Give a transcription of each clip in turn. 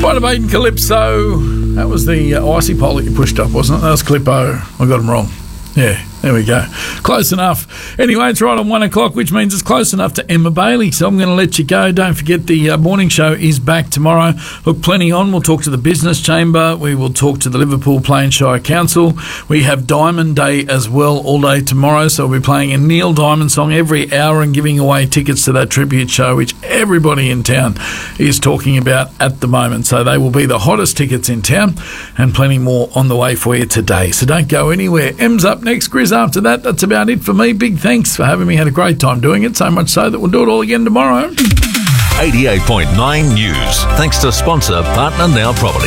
Spider Maiden Calypso. That was the icy pole that you pushed up, wasn't it? That was Clippo. I got them wrong. Yeah, there we go. Close enough. Anyway, it's right on 1 o'clock, which means it's close enough to Emma Bailey. So I'm going to let you go. Don't forget the morning show is back tomorrow. Look, plenty on. We'll talk to the Business Chamber. We will talk to the Liverpool Plain Shire Council. We have Diamond Day as well all day tomorrow. So we'll be playing a Neil Diamond song every hour and giving away tickets to that tribute show, which everybody in town is talking about at the moment. So they will be the hottest tickets in town and plenty more on the way for you today. So don't go anywhere. M's up next, Grizz after that. That's about it for me. Big thanks for having me. Had a great time doing it, so much so that we'll do it all again tomorrow. 88.9 News. Thanks to sponsor Partner Now Property.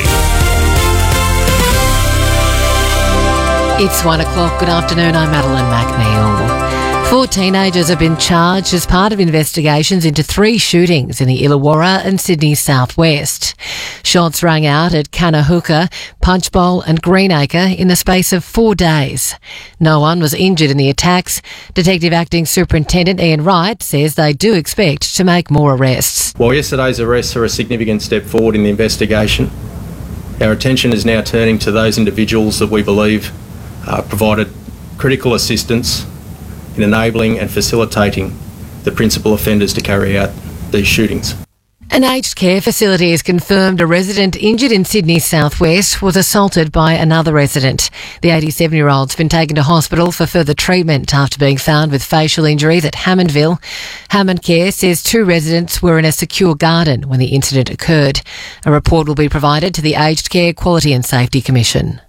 It's 1 o'clock. Good afternoon. I'm Madeline McNeil. 4 teenagers have been charged as part of investigations into 3 shootings in the Illawarra and Sydney southwest. Shots rang out at Kanahooka, Punchbowl and Greenacre in the space of 4 days. No one was injured in the attacks. Detective Acting Superintendent Ian Wright says they do expect to make more arrests. While yesterday's arrests are a significant step forward in the investigation, our attention is now turning to those individuals that we believe provided critical assistance in enabling and facilitating the principal offenders to carry out these shootings. An aged care facility has confirmed a resident injured in Sydney southwest was assaulted by another resident. The 87-year-old's been taken to hospital for further treatment after being found with facial injuries at Hammondville. Hammond Care says 2 residents were in a secure garden when the incident occurred. A report will be provided to the Aged Care Quality and Safety Commission.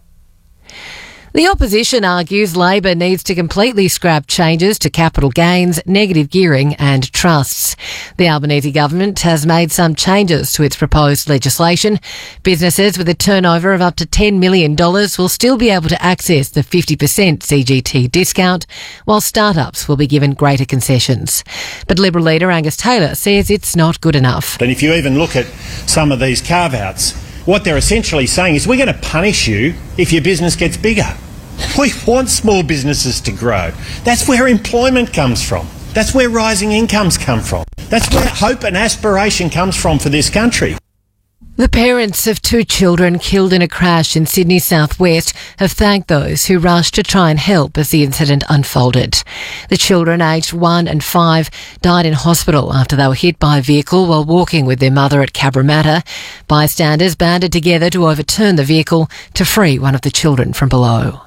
The opposition argues Labor needs to completely scrap changes to capital gains, negative gearing and trusts. The Albanese government has made some changes to its proposed legislation. Businesses with a turnover of up to $10 million will still be able to access the 50% CGT discount, while startups will be given greater concessions. But Liberal leader Angus Taylor says it's not good enough. And if you even look at some of these carve-outs, what they're essentially saying is we're going to punish you if your business gets bigger. We want small businesses to grow. That's where employment comes from. That's where rising incomes come from. That's where hope and aspiration comes from for this country. The parents of 2 children killed in a crash in Sydney southwest have thanked those who rushed to try and help as the incident unfolded. The children, aged 1 and 5, died in hospital after they were hit by a vehicle while walking with their mother at Cabramatta. Bystanders banded together to overturn the vehicle to free one of the children from below.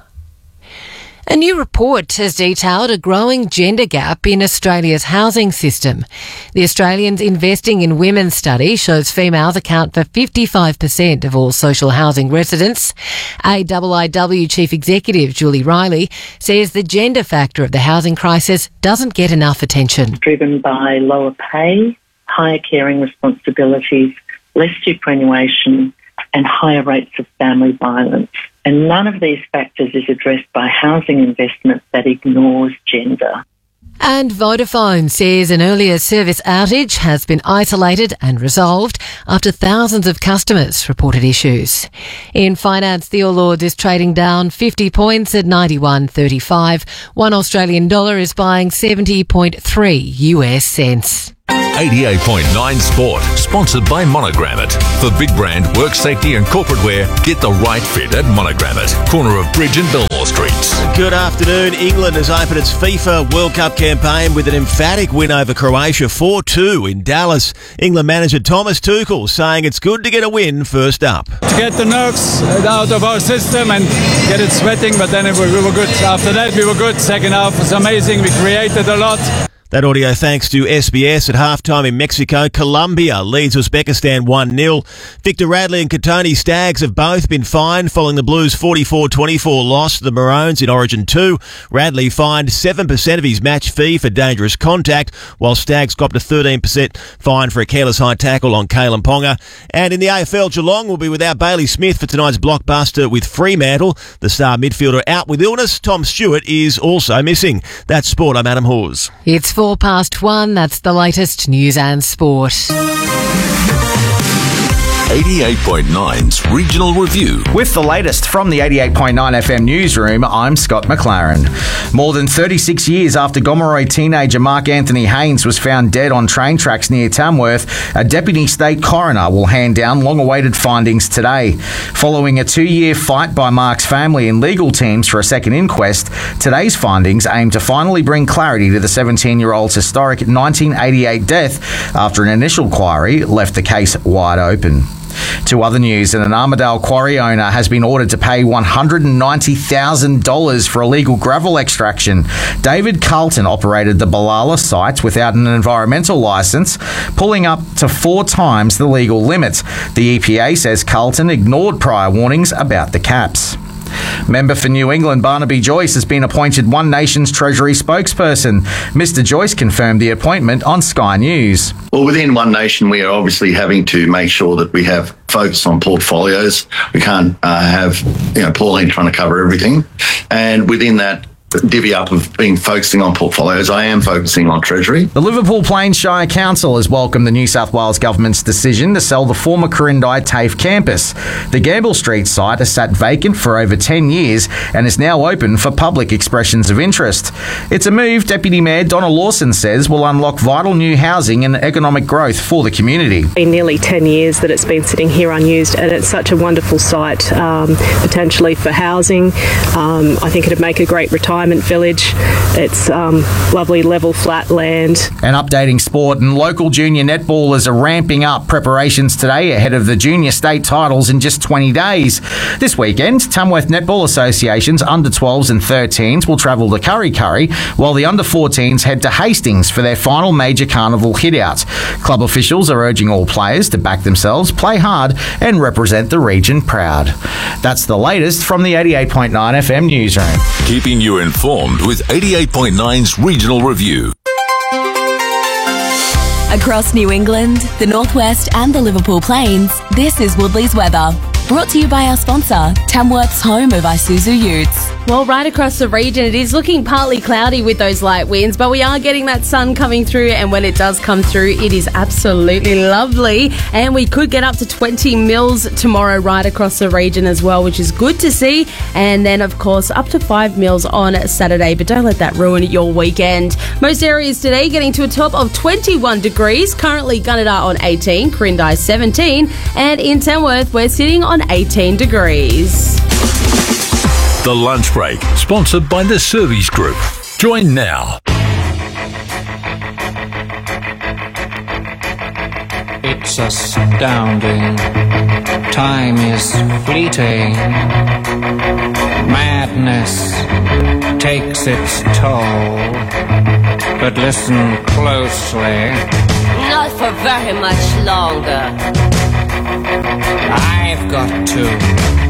A new report has detailed a growing gender gap in Australia's housing system. The Australians Investing in Women study shows females account for 55% of all social housing residents. AIIW Chief Executive Julie Riley says the gender factor of the housing crisis doesn't get enough attention. Driven by lower pay, higher caring responsibilities, less superannuation and higher rates of family violence. And none of these factors is addressed by housing investment that ignores gender. And Vodafone says an earlier service outage has been isolated and resolved after thousands of customers reported issues. In finance, the All Ords is trading down 50 points at 91.35. $1 Australian dollar is buying 70.3 US cents. 88.9 Sport, sponsored by Monogrammet. For big brand, work safety and corporate wear, get the right fit at Monogrammet, corner of Bridge and Belmore Streets. Good afternoon. England has opened its FIFA World Cup campaign with an emphatic win over Croatia 4-2 in Dallas. England manager Thomas Tuchel saying it's good to get a win first up. To get the nerves out of our system and get it sweating, but then we were good. After that, we were good. Second half was amazing. We created a lot. That audio thanks to SBS. At halftime in Mexico, Colombia leads Uzbekistan 1-0. Victor Radley and Katoni Staggs have both been fined following the Blues' 44-24 loss to the Maroons in Origin 2. Radley fined 7% of his match fee for dangerous contact, while Staggs copped a 13% fine for a careless high tackle on Kalen Ponga. And in the AFL, Geelong will be without Bailey Smith for tonight's blockbuster with Fremantle. The star midfielder out with illness. Tom Stewart is also missing. That's sport. I'm Adam Hawes. It's 1:04. That's the latest news and sport. 88.9's Regional Review. With the latest from the 88.9 FM newsroom, I'm Scott McLaren. More than 36 years after Gomeroi teenager Mark Anthony Haynes was found dead on train tracks near Tamworth, a Deputy State Coroner will hand down long-awaited findings today. Following a 2-year fight by Mark's family and legal teams for a second inquest, today's findings aim to finally bring clarity to the 17-year-old's historic 1988 death after an initial inquiry left the case wide open. To other news, an Armidale quarry owner has been ordered to pay $190,000 for illegal gravel extraction. David Carlton operated the Balala site without an environmental licence, pulling up to 4 times the legal limit. The EPA says Carlton ignored prior warnings about the caps. Member for New England Barnaby Joyce has been appointed One Nation's Treasury spokesperson. Mr Joyce confirmed the appointment on Sky News. Well, within One Nation, we are obviously having to make sure that we have focus on portfolios. We can't have, Pauline trying to cover everything. And within that divvy up of focusing on portfolios, I am focusing on Treasury. The Liverpool Plains Shire Council has welcomed the New South Wales Government's decision to sell the former Corindai TAFE campus. The Gamble Street site has sat vacant for over 10 years and is now open for public expressions of interest. It's a move Deputy Mayor Donna Lawson says will unlock vital new housing and economic growth for the community. It's been nearly 10 years that it's been sitting here unused, and it's such a wonderful site, potentially for housing. I think it'd make a great retirement village. It's lovely level flat land. And updating sport, and local junior netballers are ramping up preparations today ahead of the junior state titles in just 20 days. This weekend, Tamworth Netball Association's under-12s and 13s will travel to Kurri Kurri, while the under-14s head to Hastings for their final major carnival hit-out. Club officials are urging all players to back themselves, play hard and represent the region proud. That's the latest from the 88.9 FM newsroom. Keeping you informed with 88.9's Regional Review. Across New England, the Northwest and the Liverpool Plains, this is Woodley's weather. Brought to you by our sponsor, Tamworth's home of Isuzu Utes. Well, right across the region, it is looking partly cloudy with those light winds, but we are getting that sun coming through, and when it does come through, it is absolutely lovely. And we could get up to 20 mils tomorrow right across the region as well, which is good to see. And then, of course, up to 5 mils on Saturday, but don't let that ruin your weekend. Most areas today getting to a top of 21 degrees. Currently, Gunnedah on 18, Corindai 17, and in Tamworth, we're sitting on 18 degrees. The Lunch Break, sponsored by the Service Group. Join now. It's astounding. Time is fleeting. Madness takes its toll. But listen closely. Not for very much longer. I've got to